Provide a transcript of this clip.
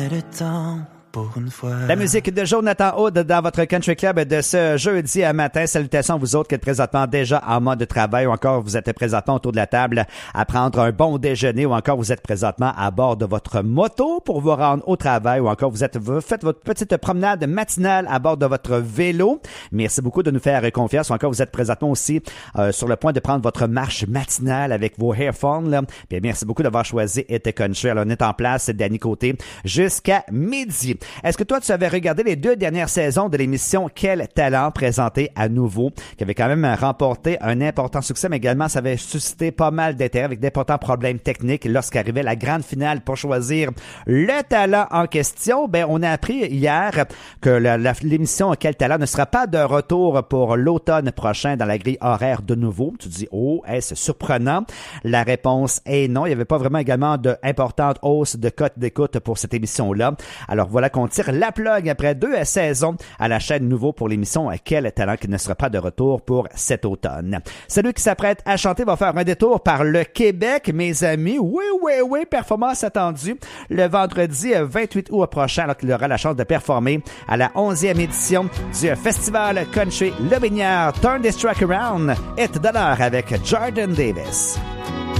avait le temps. La musique de Jonathan Hood dans votre Country Club de ce jeudi à matin. Salutations à vous autres qui êtes présentement déjà en mode de travail ou encore vous êtes présentement autour de la table à prendre un bon déjeuner ou encore vous êtes présentement à bord de votre moto pour vous rendre au travail ou encore vous faites votre petite promenade matinale à bord de votre vélo. Merci beaucoup de nous faire confiance ou encore vous êtes présentement aussi sur le point de prendre votre marche matinale avec vos earphones. Là. Bien, merci beaucoup d'avoir choisi It Country. Alors, on est en place, Danny Côté, jusqu'à midi. Est-ce que toi, tu avais regardé les 2 dernières saisons de l'émission Quel talent présenté à nouveau, qui avait quand même remporté un important succès, mais également ça avait suscité pas mal d'intérêt avec d'importants problèmes techniques lorsqu'arrivait la grande finale pour choisir le talent en question. Ben, on a appris hier que l'émission Quel talent ne sera pas de retour pour l'automne prochain dans la grille horaire de nouveau. Tu dis, oh, est-ce surprenant? La réponse est non. Il n'y avait pas vraiment également d'importante hausse de cote d'écoute pour cette émission-là. Alors voilà qu'on tire la plug après 2 saisons à la chaîne nouveau pour l'émission Quel talent qui ne sera pas de retour pour cet automne. Celui qui s'apprête à chanter va faire un détour par le Québec, mes amis. Oui, performance attendue le vendredi 28 août prochain alors qu'il aura la chance de performer à la 11e édition du Festival Country Le Binière. Turn this track around. Hit de l'heure avec Jordan Davis.